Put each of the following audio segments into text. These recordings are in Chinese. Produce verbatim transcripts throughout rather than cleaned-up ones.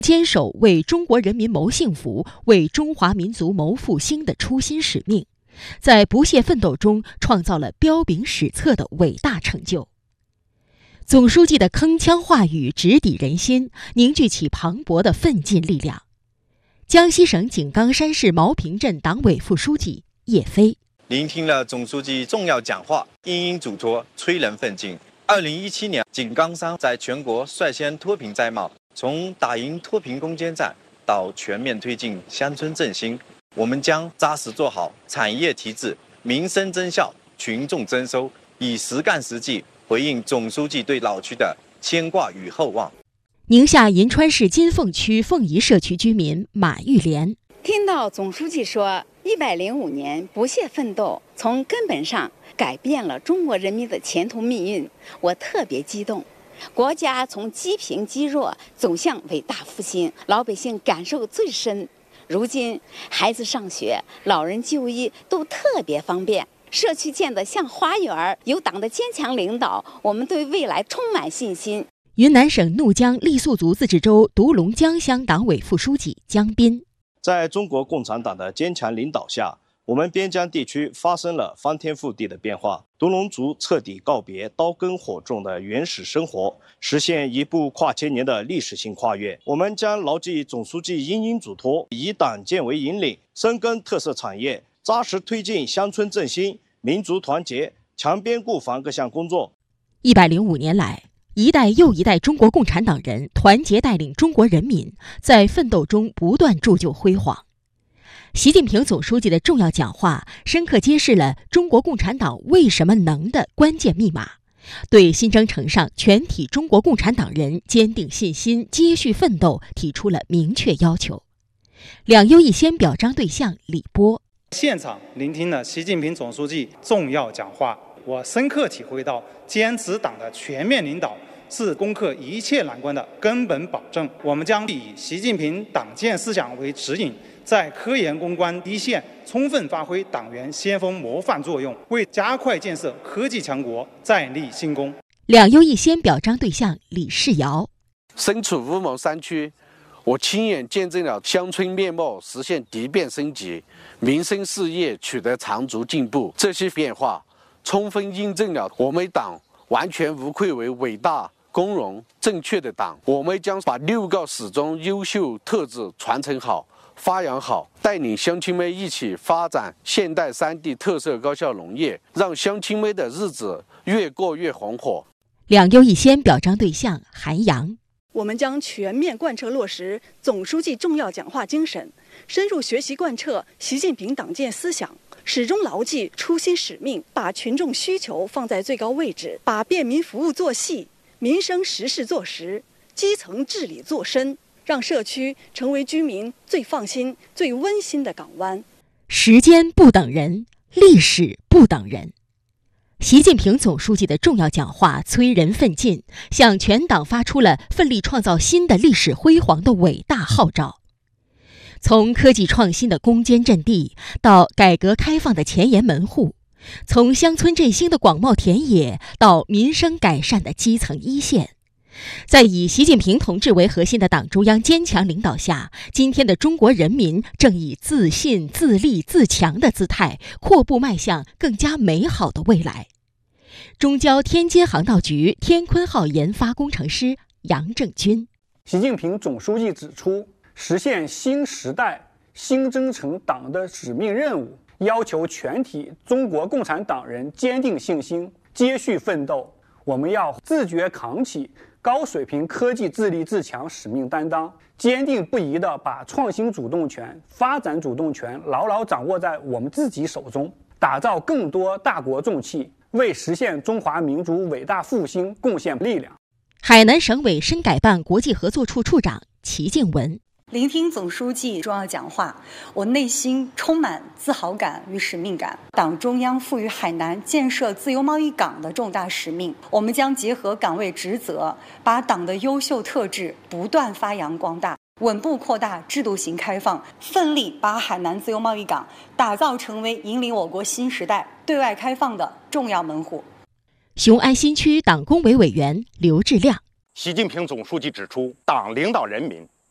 坚守为中国人民谋幸福、为中华民族谋复兴的初心使命，在不懈奋斗中创造了彪炳史册的伟大成就。总书记的铿锵话语直抵人心，凝聚起磅礴的奋进力量。江西省井冈山市毛坪镇党委副书记叶飞聆听了总书记重要讲话，殷殷嘱托，催人奋进。二零一七年，井冈山在全国率先脱贫摘帽，从打赢脱贫攻坚战到全面推进乡村振兴，我们将扎实做好产业提质、民生增效、群众增收，以实干实际回应总书记对老区的牵挂与厚望。 宁夏银川市金凤区凤仪社区居民马玉莲听到总书记说一百零五年不懈奋斗，从根本上改变了中国人民的前途命运，我特别激动。国家从积贫积弱走向伟大复兴，老百姓感受最深。如今孩子上学、老人就医都特别方便，社区建得像花园，有党的坚强领导，我们对未来充满信心。 云南省怒江傈僳族自治州独龙江乡党委副书记江斌， 在中国共产党的坚强领导下，我们边疆地区发生了翻天覆地的变化，独龙族彻底告别刀耕火种的原始生活，实现一部跨千年的历史性跨越。我们将牢记总书记殷殷嘱托，以党建为引领，深耕特色产业，扎实推进乡村振兴、民族团结、强边固防各项工作。 一百零五年来，一代又一代中国共产党人团结带领中国人民，在奋斗中不断铸就辉煌。习近平总书记的重要讲话，深刻揭示了中国共产党为什么能的关键密码，对新征程上全体中国共产党人坚定信心、接续奋斗提出了明确要求。两优一先表彰对象李波现场聆听了习近平总书记重要讲话，我深刻体会到坚持党的全面领导是攻克一切难关的根本保证。我们将以习近平党建思想为指引，在科研攻关一线充分发挥党员先锋模范作用，为加快建设科技强国再立新功。 两优一先表彰对象李世尧身处乌蒙山区，我亲眼见证了乡村面貌实现蝶变升级，民生事业取得长足进步。这些变化充分印证了我们党完全无愧为伟大、光荣、正确的党。我们将把六个始终优秀特质传承好、发扬好，带领乡亲们一起发展现代山地特色高效农业，让乡亲们的日子越过越红火。 两优一先表彰对象韩阳， 我们将全面贯彻落实总书记重要讲话精神，深入学习贯彻习近平党建思想，始终牢记初心使命，把群众需求放在最高位置，把便民服务做细，民生实事做实，基层治理做深，让社区成为居民最放心、最温馨的港湾。 时间不等人，历史不等人。习近平总书记的重要讲话催人奋进，向全党发出了奋力创造新的历史辉煌的伟大号召。从科技创新的攻坚阵地，到改革开放的前沿门户，从乡村振兴的广袤田野，到民生改善的基层一线，在以习近平同志为核心的党中央坚强领导下，今天的中国人民正以自信、自立、自强的姿态，阔步迈向更加美好的未来。中交天津航道局天鲲号研发工程师杨正军， 习近平总书记指出，实现新时代新征程党的使命任务，要求全体中国共产党人坚定信心，接续奋斗。我们要自觉扛起高水平科技自立自强使命担当，坚定不移地把创新主动权、发展主动权牢牢掌握在我们自己手中，打造更多大国重器，为实现中华民族伟大复兴贡献力量。 海南省委深改办国际合作处处长齐静文， 聆听总书记重要讲话，我内心充满自豪感与使命感。党中央赋予海南建设自由贸易港的重大使命，我们将结合岗位职责，把党的优秀特质不断发扬光大，稳步扩大制度型开放，奋力把海南自由贸易港打造成为引领我国新时代对外开放的重要门户。 雄安新区党工委委员刘志亮， 习近平总书记指出，党领导人民，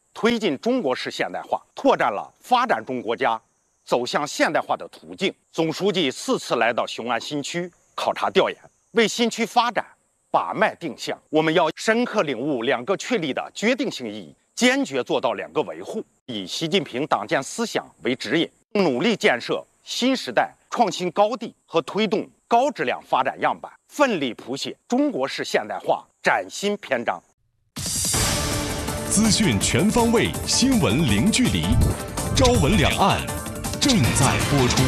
推进中国式现代化，拓展了发展中国家走向现代化的途径。总书记四次来到雄安新区考察调研，为新区发展把脉定向。我们要深刻领悟两个确立的决定性意义，坚决做到两个维护，以习近平党建思想为指引，努力建设新时代创新高地和推动高质量发展样板，奋力谱写中国式现代化崭新篇章。 资讯全方位，新闻零距离，朝闻两岸正在播出。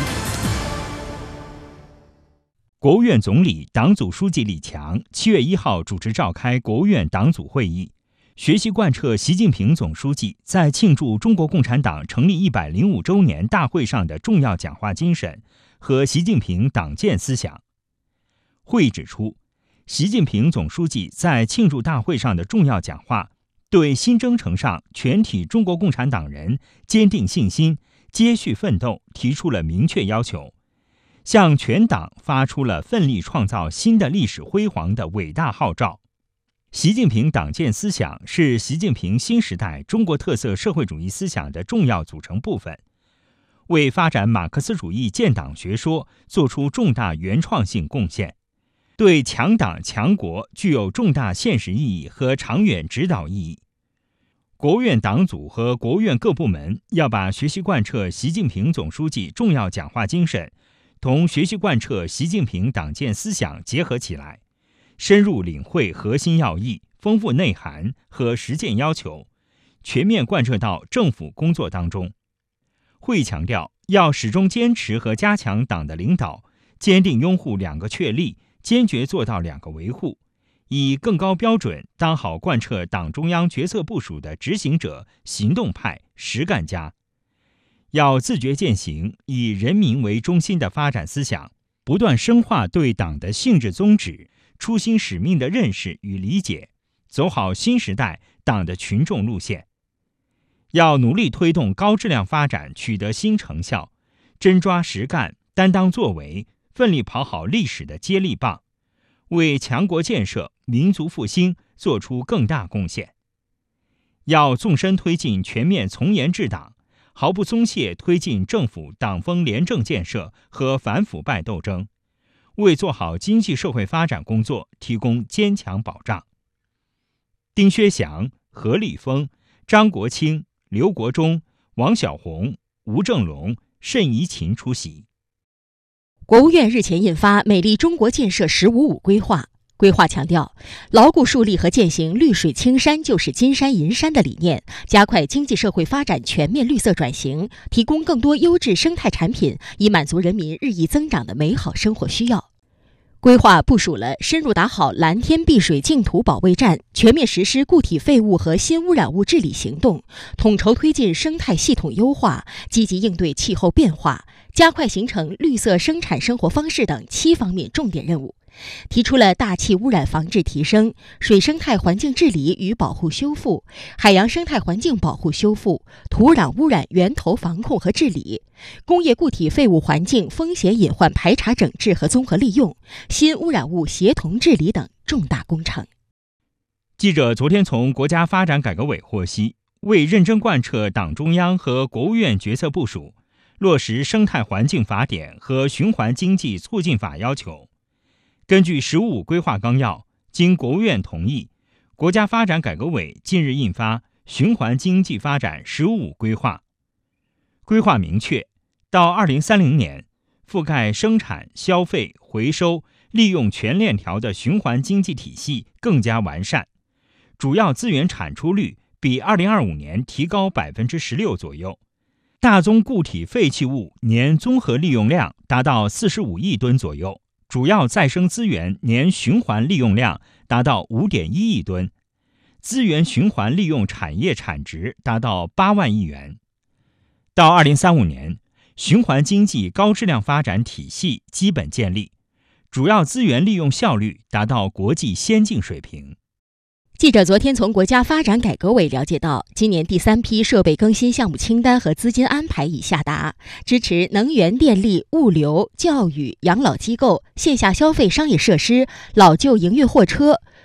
国务院总理、党组书记李强七月一号主持召开国务院党组会议，学习贯彻习近平总书记在庆祝中国共产党成立一百零五周年大会上的重要讲话精神和习近平党建思想。会议指出，习近平总书记在庆祝大会上的重要讲话，对新征程上全体中国共产党人坚定信心、接续奋斗提出了明确要求，向全党发出了奋力创造新的历史辉煌的伟大号召。习近平党建思想是习近平新时代中国特色社会主义思想的重要组成部分，为发展马克思主义建党学说做出重大原创性贡献，对强党强国具有重大现实意义和长远指导意义。国务院党组和国务院各部门要把学习贯彻习近平总书记重要讲话精神同学习贯彻习近平党建思想结合起来，深入领会核心要义、丰富内涵和实践要求，全面贯彻到政府工作当中。会议强调，要始终坚持和加强党的领导，坚定拥护两个确立，坚决做到两个维护，以更高标准当好贯彻党中央决策部署的执行者、行动派、实干家。要自觉践行以人民为中心的发展思想，不断深化对党的性质宗旨、初心使命的认识与理解，走好新时代党的群众路线。要努力推动高质量发展取得新成效，真抓实干，担当作为，奋力跑好历史的接力棒，为强国建设、民族复兴做出更大贡献。要纵深推进全面从严治党，毫不松懈推进政府党风廉政建设和反腐败斗争，为做好经济社会发展工作提供坚强保障。丁薛祥、何立峰、张国清、刘国中、王晓红、吴正龙、谌宜勤出席。 国务院日前印发《美丽中国建设“十五五”规划》，规划强调，牢固树立和践行绿水青山就是金山银山的理念，加快经济社会发展全面绿色转型，提供更多优质生态产品，以满足人民日益增长的美好生活需要。规划部署了深入打好蓝天碧水净土保卫战，全面实施固体废物和新污染物治理行动，统筹推进生态系统优化，积极应对气候变化，加快形成绿色生产生活方式等七方面重点任务。提出了大气污染防治提升、水生态环境治理与保护修复、海洋生态环境保护修复、土壤污染源头防控和治理、工业固体废物环境风险隐患排查整治和综合利用、新污染物协同治理等重大工程。 记者昨天从国家发展改革委获悉，为认真贯彻党中央和国务院决策部署，落实生态环境法典和循环经济促进法要求，根据“十五五”规划纲要，经国务院同意，国家发展改革委近日印发《循环经济发展“十五五”规划》。规划明确，到二零三零年，覆盖生产、消费、回收、利用全链条的循环经济体系更加完善，主要资源产出率比二零二五年提高百分之十六左右，大宗固体废弃物年综合利用量达到四十五亿吨左右。主要再生资源年循环利用量达到 五点一亿吨，资源循环利用产业产值达到八万亿元。到二零三五年，循环经济高质量发展体系基本建立，主要资源利用效率达到国际先进水平。 记者昨天从国家发展改革委了解到，今年第三批设备更新项目清单和资金安排已下达，支持能源、电力、物流、教育、养老机构、线下消费商业设施、老旧营运货车、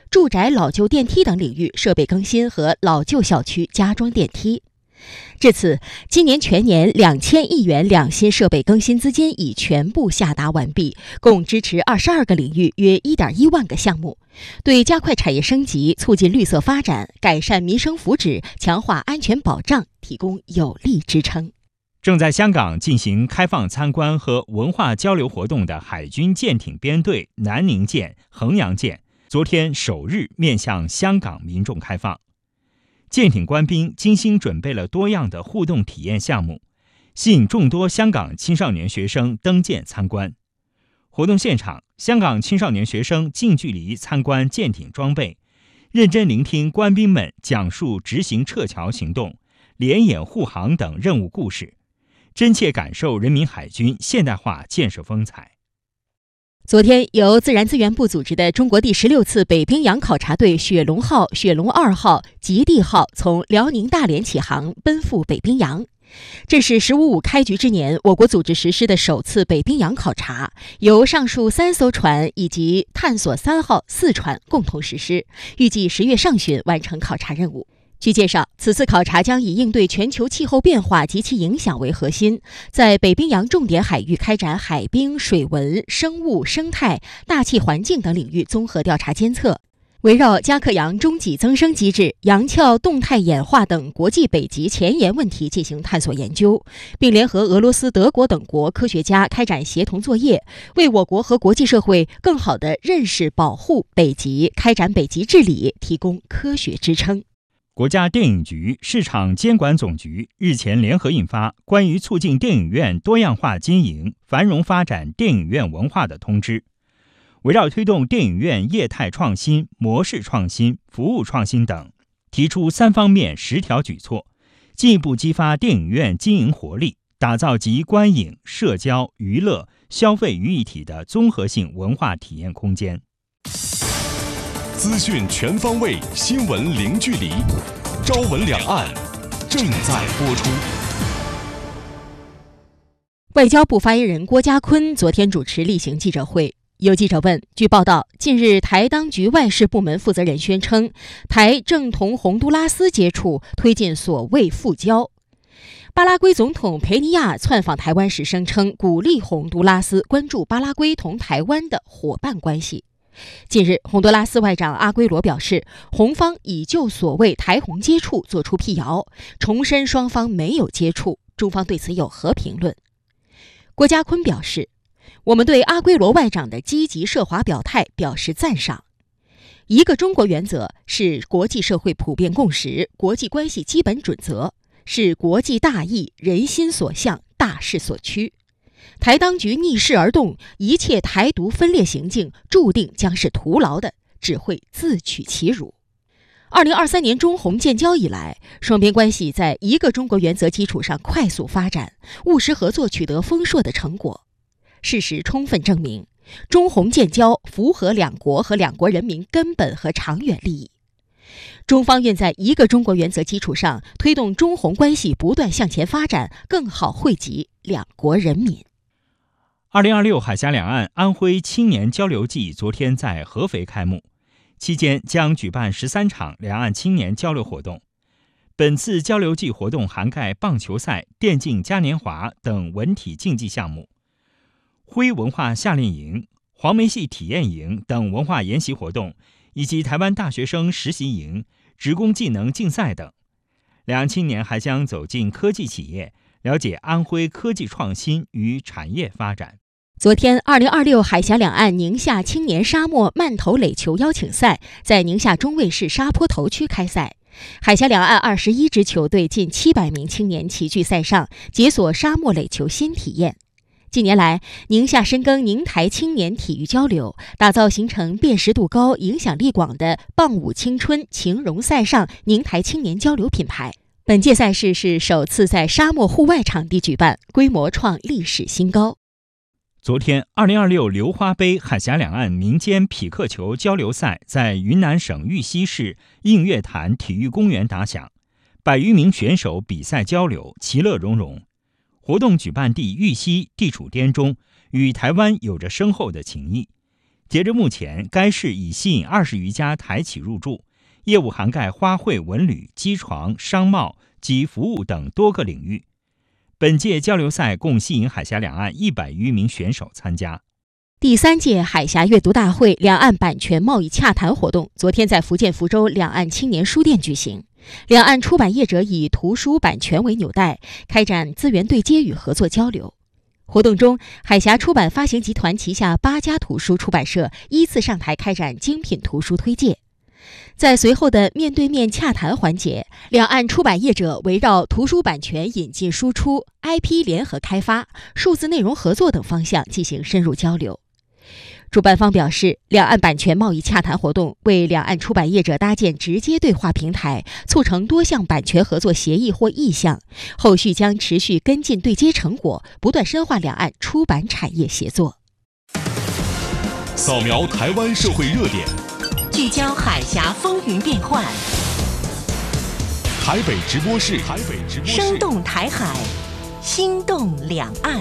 住宅老旧电梯等领域设备更新和老旧小区加装电梯。至此，今年全年两千亿元两新设备更新资金已全部下达完毕，共支持二十二个领域约 一点一万个项目，对加快产业升级、促进绿色发展、改善民生福祉、强化安全保障提供有力支撑。 正在香港进行开放参观和文化交流活动的海军舰艇编队南宁舰、衡阳舰，昨天首日面向香港民众开放。舰艇官兵精心准备了多样的互动体验项目，吸引众多香港青少年学生登舰参观。活动现场，香港青少年学生近距离参观舰艇装备，认真聆听官兵们讲述执行撤侨行动、联演护航等任务故事，真切感受人民海军现代化建设风采。 昨天，由自然资源部组织的中国第十六次北冰洋考察队雪龙号、雪龙二号、极地号从辽宁大连起航，奔赴北冰洋。这是“十五五”开局之年，我国组织实施的首次北冰洋考察，由上述三艘船以及探索三号四船共同实施，预计十月上旬完成考察任务。据介绍，此次考察将以应对全球气候变化及其影响为核心，在北冰洋重点海域开展海冰、水文、生物、生态、大气环境等领域综合调查监测，围绕加克洋中脊增生机制、洋壳动态演化等国际北极前沿问题进行探索研究，并联合俄罗斯、德国等国科学家开展协同作业，为我国和国际社会更好地认识、保护北极、开展北极治理提供科学支撑。 国家电影局市场监管总局日前联合印发《关于促进电影院多样化经营、繁荣发展电影院文化的通知》，围绕推动电影院业态创新、模式创新、服务创新等，提出三方面十条举措，进一步激发电影院经营活力，打造集观影、社交、娱乐、消费于一体的综合性文化体验空间。 资讯全方位，新闻零距离。朝闻两岸正在播出。 外交部发言人郭家坤昨天主持例行记者会，有记者问，据报道，近日台当局外事部门负责人宣称，台正同洪都拉斯接触，推进所谓复交。巴拉圭总统佩尼亚窜访台湾时声称，鼓励洪都拉斯关注巴拉圭同台湾的伙伴关系。近日，洪都拉斯外长阿圭罗表示，洪方已就所谓台洪接触作出辟谣，重申双方没有接触，中方对此有何评论？郭家坤表示，我们对阿圭罗外长的积极涉华表态表示赞赏。一个中国原则是国际社会普遍共识、国际关系基本准则，是国际大义、人心所向、大势所趋。台当局逆势而动，一切台独分裂行径注定将是徒劳的，只会自取其辱。二零二三年中洪建交以来，双边关系在一个中国原则基础上快速发展，务实合作取得丰硕的成果。事实充分证明，中洪建交符合两国和两国人民根本和长远利益。中方愿在一个中国原则基础上，推动中洪关系不断向前发展，更好惠及两国人民。 二零二六海峡两岸安徽青年交流季昨天在合肥开幕，期间将举办十三场两岸青年交流活动。本次交流季活动涵盖棒球赛、电竞嘉年华等文体竞技项目，徽文化夏令营、黄梅戏体验营等文化研习活动，以及台湾大学生实习营、职工技能竞赛等。两岸青年还将走进科技企业，了解安徽科技创新与产业发展。 昨天，二零二六海峡两岸宁夏青年沙漠慢投垒球邀请赛在宁夏中卫市沙坡头区开赛。海峡两岸二十一支球队近七百名青年齐聚赛上，解锁沙漠垒球新体验。近年来，宁夏深耕宁台青年体育交流，打造形成辨识度高、影响力广的棒舞青春、情融赛上宁台青年交流品牌。本届赛事是首次在沙漠户外场地举办，规模创历史新高。 昨天，二零二六流花杯海峡两岸民间匹克球交流赛在云南省玉溪市映月潭体育公园打响，百余名选手比赛交流，其乐融融。活动举办地玉溪地处滇中，与台湾有着深厚的情谊。 截至目前，该市已吸引二十余家台企入驻，业务涵盖花卉、文旅、机床、商贸及服务等多个领域。本届交流赛共吸引海峡两岸一百余名选手参加。 第三届海峡阅读大会两岸版权贸易洽谈活动昨天在福建福州两岸青年书店举行。两岸出版业者以图书版权为纽带，开展资源对接与合作交流。活动中，海峡出版发行集团旗下八家图书出版社依次上台开展精品图书推介。在随后的面对面洽谈环节，两岸出版业者围绕图书版权引进输出、I P 联合开发、数字内容合作等方向进行深入交流。主办方表示，两岸版权贸易洽谈活动为两岸出版业者搭建直接对话平台，促成多项版权合作协议或意向，后续将持续跟进对接成果，不断深化两岸出版产业协作。 扫描台湾社会热点， 聚焦海峡风云变幻， 台北直播室，台北直播室， 生动台海，心动两岸。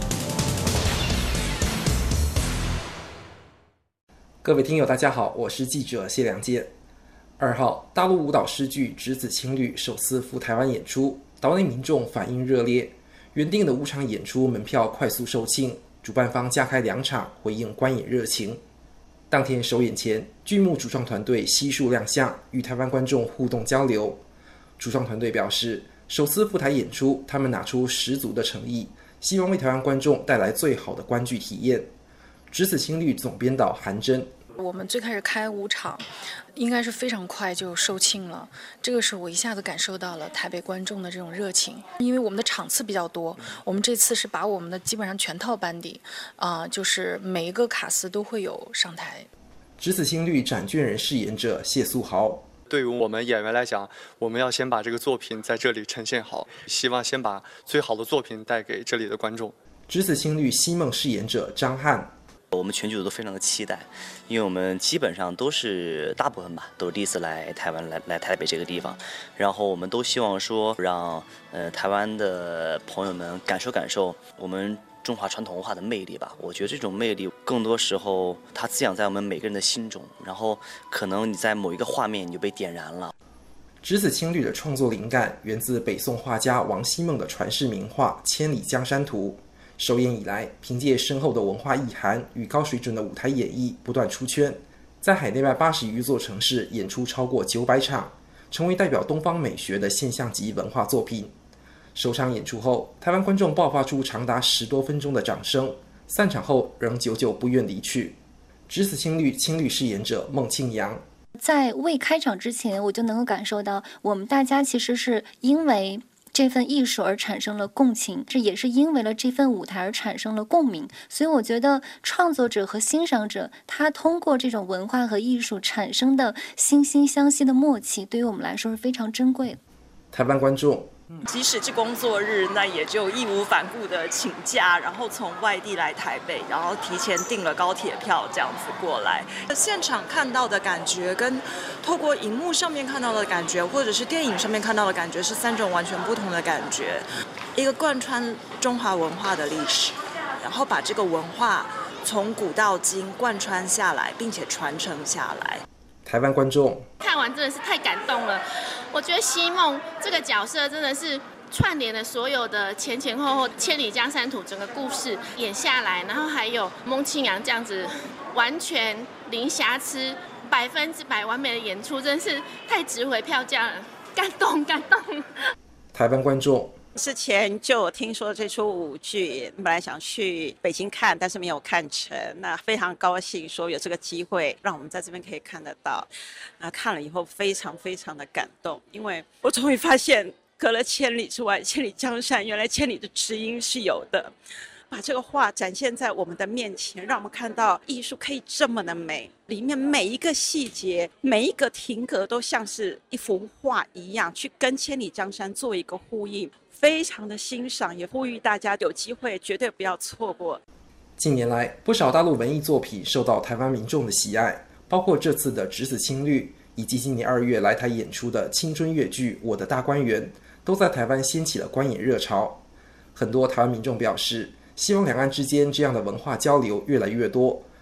各位听友，大家好，我是记者谢良健。二号，大陆舞蹈诗剧《只子青绿》首次赴台湾演出，岛内民众反应热烈。原定的五场演出门票快速售罄，主办方加开两场回应观演热情。当天首演前，剧目主创团队悉数亮相，与台湾观众互动交流。主创团队表示，首次赴台演出，他们拿出十足的诚意，希望为台湾观众带来最好的观剧体验。只子青绿总编导韩真， 我们最开始开五场，应该是非常快就售罄了。这个是我一下子感受到了台北观众的这种热情，因为我们的场次比较多，我们这次是把我们的基本上全套班底，啊、呃，就是每一个卡司都会有上台。 只子青绿展卷人饰演者谢素豪， 对于我们演员来讲，我们要先把这个作品在这里呈现好，希望先把最好的作品带给这里的观众。 只子青绿西梦饰演者张翰。 我们全剧组都非常的期待，因为我们基本上都是大部分吧，都是第一次来台湾，来来台北这个地方，然后我们都希望说让呃台湾的朋友们感受感受我们中华传统文化的魅力吧。我觉得这种魅力更多时候它滋养在我们每个人的心中，然后可能你在某一个画面你就被点燃了。 只子青绿的创作灵感源自北宋画家王希孟的传世名画《千里江山图》。首演以来，凭借深厚的文化意涵与高水准的舞台演绎不断出圈，在海内外八十余座城市演出超过九百场，成为代表东方美学的现象级文化作品。首场演出后，台湾观众爆发出长达十多分钟的掌声，散场后仍久久不愿离去。只子青绿青绿饰演者孟庆阳， 在未开场之前，我就能够感受到我们大家其实是因为这份艺术而产生了共情，这也是因为了这份舞台而产生了共鸣。所以我觉得创作者和欣赏者，他通过这种文化和艺术产生的惺惺相惜的默契，对于我们来说是非常珍贵的。 台湾观众， 即使是工作日，那也就义无反顾的请假，然后从外地来台北，然后提前订了高铁票，这样子过来。现场看到的感觉跟透过荧幕上面看到的感觉，或者是电影上面看到的感觉，是三种完全不同的感觉。一个贯穿中华文化的历史，然后把这个文化从古到今贯穿下来，并且传承下来。 台湾观众看完真的是太感动了，我觉得西梦这个角色真的是串联了所有的前前后后千里江山图整个故事演下来，然后还有孟庆阳这样子完全零瑕疵、百分之百完美的演出，真是太值回票价了，感动感动。 台湾观众之前就有听说这出舞剧，本来想去北京看，但是没有看成。那非常高兴说有这个机会，让我们在这边可以看得到。那看了以后非常非常的感动，因为我终于发现隔了千里之外，千里江山，原来千里的知音是有的。把这个画展现在我们的面前，让我们看到艺术可以这么的美，里面每一个细节，每一个停格都像是一幅画一样，去跟千里江山做一个呼应。非常的欣赏，也呼吁大家有机会绝对不要错过。 近年来，不少大陆文艺作品受到台湾民众的喜爱，包括这次的《只子青绿》，以及今年二月来台演出的青春越剧《我的大观园》，都在台湾掀起了观演热潮。很多台湾民众表示，希望两岸之间这样的文化交流越来越多，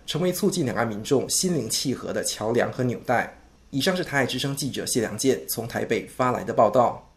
成为促进两岸民众心灵契合的桥梁和纽带。以上是台海之声记者谢良健从台北发来的报道。